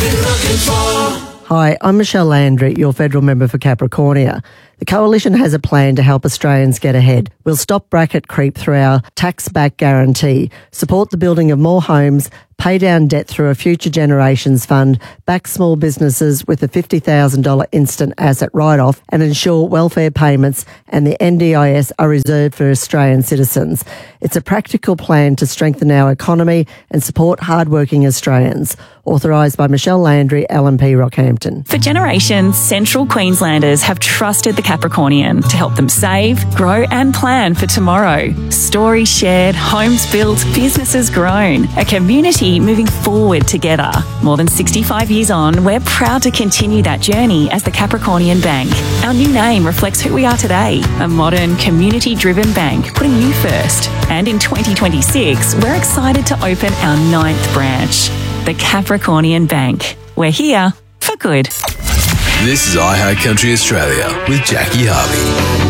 Hi, I'm Michelle Landry, your federal member for Capricornia. The Coalition has a plan to help Australians get ahead. We'll stop bracket creep through our tax-back guarantee, support the building of more homes, pay down debt through a Future Generations Fund, back small businesses with a $50,000 instant asset write-off, and ensure welfare payments and the NDIS are reserved for Australian citizens. It's a practical plan to strengthen our economy and support hard-working Australians. Authorised by Michelle Landry, LNP Rockhampton. For generations, Central Queenslanders have trusted the Capricornian to help them save, grow and plan for tomorrow. Stories shared, homes built, businesses grown. A community moving forward together. More than 65 years on, we're proud to continue that journey as the Capricornian Bank. Our new name reflects who we are today, a modern, community-driven bank putting you first. And in 2026, we're excited to open our 9th branch. The Capricornian Bank. We're here for good. This is iHeart Country Australia with Jackie Harvey.